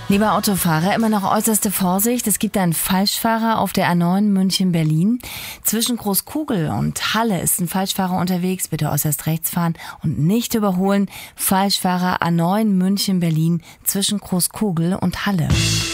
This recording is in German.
Lieber Autofahrer, immer noch äußerste Vorsicht. Es gibt einen Falschfahrer auf der A9 München-Berlin. Zwischen Großkugel und Halle ist ein Falschfahrer unterwegs. Bitte äußerst rechts fahren und nicht überholen. Falschfahrer A9 München-Berlin zwischen Großkugel und Halle.